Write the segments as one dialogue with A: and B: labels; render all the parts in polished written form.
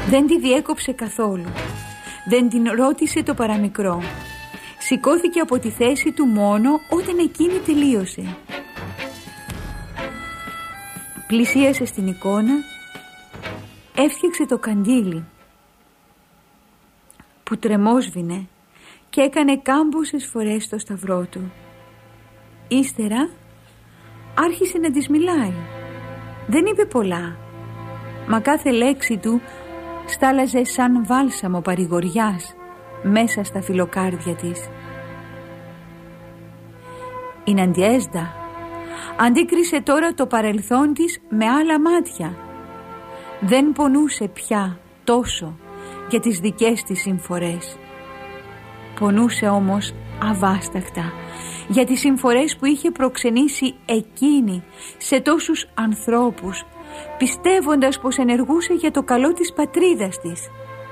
A: Δεν τη διέκοψε καθόλου. Δεν την ρώτησε το παραμικρό. Σηκώθηκε από τη θέση του μόνο όταν εκείνη τελείωσε. Πλησίασε στην εικόνα, έφτιαξε το καντήλι που τρεμόσβηνε και έκανε κάμποσες φορές στο σταυρό του. Ύστερα άρχισε να της μιλάει. Δεν είπε πολλά, μα κάθε λέξη του στάλαζε σαν βάλσαμο παρηγοριάς μέσα στα φιλοκάρδια της. Η Ναντιέστα αντίκρισε τώρα το παρελθόν της με άλλα μάτια. Δεν πονούσε πια τόσο για τις δικές της συμφορές. Πονούσε όμως αβάσταχτα για τις συμφορές που είχε προξενήσει εκείνη σε τόσους ανθρώπους, πιστεύοντας πως ενεργούσε για το καλό της πατρίδας της.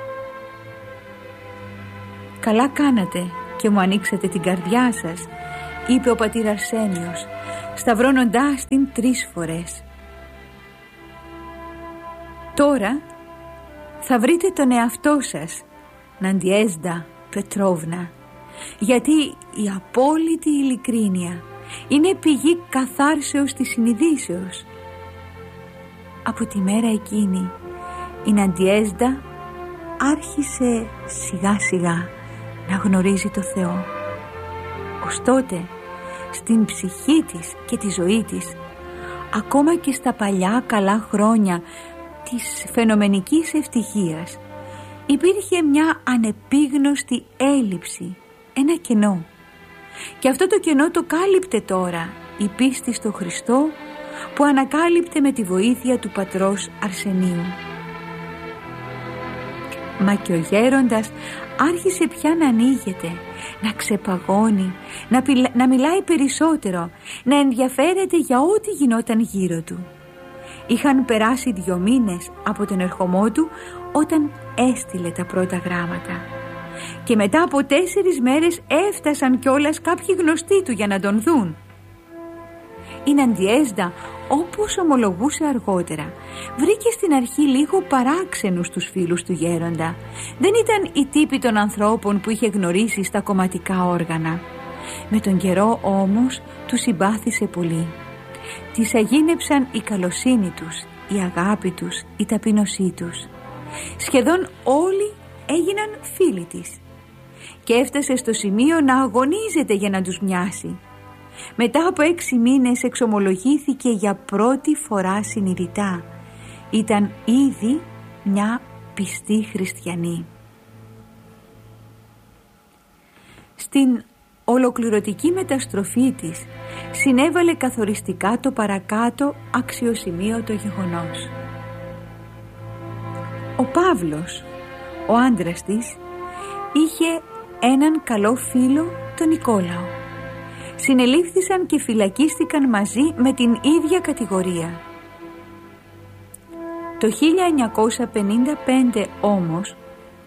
A: «Καλά κάνατε και μου ανοίξατε την καρδιά σας», είπε ο πατήρ Αρσένιος, σταυρώνοντάς την 3 φορές. «Τώρα θα βρείτε τον εαυτό σας, Ναντιέστα Πετρόβνα, γιατί η απόλυτη ειλικρίνεια είναι πηγή καθάρσεως της συνειδήσεως». Από τη μέρα εκείνη η Ναντιέστα άρχισε σιγά σιγά να γνωρίζει το Θεό. Ως τότε στην ψυχή της και τη ζωή της, ακόμα και στα παλιά καλά χρόνια της φαινομενικής ευτυχίας, υπήρχε μια ανεπίγνωστη έλλειψη, ένα κενό. Και αυτό το κενό το κάλυπτε τώρα η πίστη στο Χριστό, που ανακάλυπτε με τη βοήθεια του πατρός Αρσενίου. Μα και ο γέροντας άρχισε πια να ανοίγεται, να ξεπαγώνει, να μιλάει περισσότερο, να ενδιαφέρεται για ό,τι γινόταν γύρω του. Είχαν περάσει 2 μήνες από τον ερχομό του όταν έστειλε τα πρώτα γράμματα. Και μετά από 4 μέρες έφτασαν κιόλας κάποιοι γνωστοί του για να τον δουν. Η Ναντιέστα, όπως ομολογούσε αργότερα, βρήκε στην αρχή λίγο παράξενους τους φίλους του γέροντα. Δεν ήταν οι τύποι των ανθρώπων που είχε γνωρίσει στα κομματικά όργανα. Με τον καιρό όμως τους συμπάθησε πολύ. Τις αγίνεψαν η καλοσύνη τους, η αγάπη τους, η ταπείνωσή τους. Σχεδόν όλοι έγιναν φίλοι της και έφτασε στο σημείο να αγωνίζεται για να τους μοιάσει. Μετά από 6 μήνες εξομολογήθηκε για πρώτη φορά συνειδητά. Ήταν ήδη μια πιστή χριστιανή. Στην ολοκληρωτική μεταστροφή της συνέβαλε καθοριστικά το παρακάτω αξιοσημείωτο γεγονός. Ο Παύλος, ο άντρας της, είχε έναν καλό φίλο, τον Νικόλαο. Συνελήφθησαν και φυλακίστηκαν μαζί με την ίδια κατηγορία. Το 1955 όμως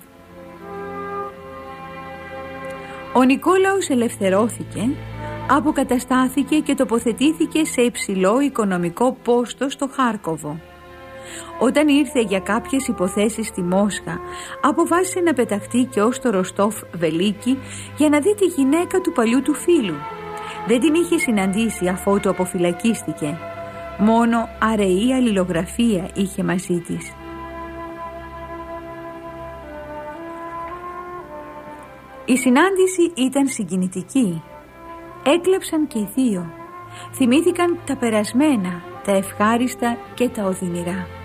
A: ο Νικόλαος ελευθερώθηκε, αποκαταστάθηκε και τοποθετήθηκε σε υψηλό οικονομικό πόστο στο Χάρκοβο. Όταν ήρθε για κάποιες υποθέσεις στη Μόσχα, αποφάσισε να πεταχτεί και ως το Ροστόφ Βελίκι για να δει τη γυναίκα του παλιού του φίλου. Δεν την είχε συναντήσει αφότου αποφυλακίστηκε. Μόνο αραιή αλληλογραφία είχε μαζί της. Η συνάντηση ήταν συγκινητική. Έκλαψαν και οι 2. Θυμήθηκαν τα περασμένα, τα ευχάριστα και τα οδυνηρά.